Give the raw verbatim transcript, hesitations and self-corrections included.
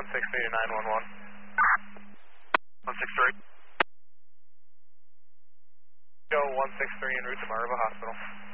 six three to nine one one. one six three. Go one six three en route to Marva Hospital.